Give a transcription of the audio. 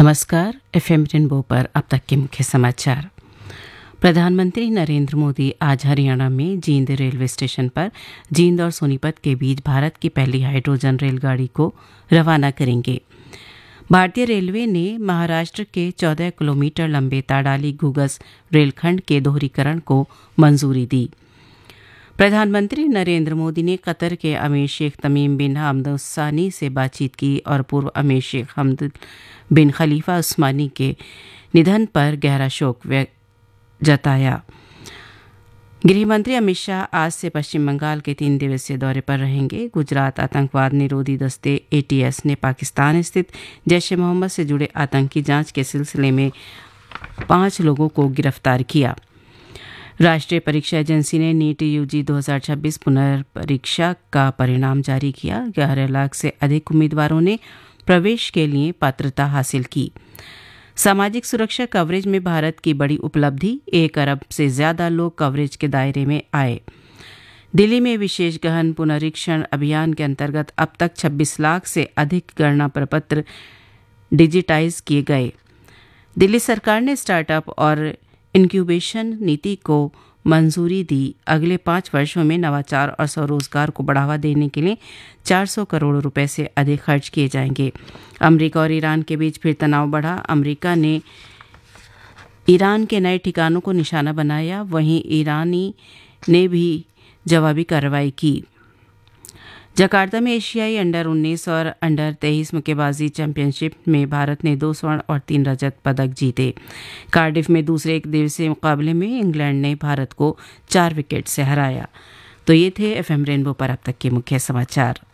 नमस्कार। FM rainbow पर अब तक के मुख्य समाचार। प्रधानमंत्री नरेंद्र मोदी आज हरियाणा में जींद रेलवे स्टेशन पर जींद और सोनीपत के बीच भारत की पहली हाइड्रोजन रेलगाड़ी को रवाना करेंगे। भारतीय रेलवे ने महाराष्ट्र के 14 किलोमीटर लंबे ताडाली घुगस रेलखंड के दोहरीकरण को मंजूरी दी। प्रधानमंत्री नरेंद्र मोदी ने कतर के अमीर शेख तमीम बिन हमद सानी से बातचीत की और पूर्व अमीर शेख हमद बिन खलीफा उस्मानी के निधन पर गहरा शोक जताया। गृहमंत्री अमित शाह आज से पश्चिम बंगाल के 3 दिवसीय दौरे पर रहेंगे। गुजरात आतंकवाद निरोधी दस्ते ATS ने पाकिस्तान स्थित जैश ए मोहम्मद से जुड़े आतंकी जांच के सिलसिले में 5 लोगों को गिरफ्तार किया। राष्ट्रीय परीक्षा एजेंसी ने नीट UG 2026 पुनर्परीक्षा का परिणाम जारी किया। 11 लाख से अधिक उम्मीदवारों ने प्रवेश के लिए पात्रता हासिल की। सामाजिक सुरक्षा कवरेज में भारत की बड़ी उपलब्धि, 1 अरब से ज्यादा लोग कवरेज के दायरे में आए। दिल्ली में विशेष गहन पुनरीक्षण अभियान के अंतर्गत अब तक 26 लाख से अधिक गणना प्रपत्र डिजिटाइज किए गए। दिल्ली सरकार ने स्टार्टअप और इंक्यूबेशन नीति को मंजूरी दी। अगले 5 वर्षों में नवाचार और स्वरोजगार को बढ़ावा देने के लिए 400 करोड़ रुपए से अधिक खर्च किए जाएंगे। अमेरिका और ईरान के बीच फिर तनाव बढ़ा। अमेरिका ने ईरान के नए ठिकानों को निशाना बनाया, वहीं ईरानी ने भी जवाबी कार्रवाई की। जकार्ता में एशियाई अंडर-19 और अंडर-23 मुक्केबाजी चैंपियनशिप में भारत ने 2 स्वर्ण और 3 रजत पदक जीते। कार्डिफ में दूसरे एक दिवसीय मुकाबले में इंग्लैंड ने भारत को 4 विकेट से हराया। तो ये थे एफएम रेनबो पर अब तक के मुख्य समाचार।